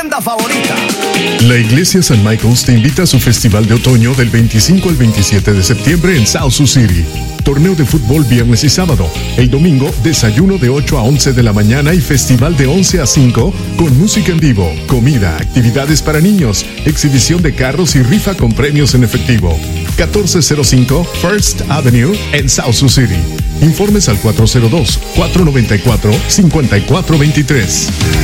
favorita. La Iglesia San Michael's te invita a su festival de otoño del 25 al 27 de septiembre en South Sioux City. Torneo de fútbol viernes y sábado. El domingo, desayuno de 8 a 11 de la mañana y festival de 11 a 5 con música en vivo, comida, actividades para niños, exhibición de carros y rifa con premios en efectivo. 1405 First Avenue en South Sioux City. Informes al 402-494-5423.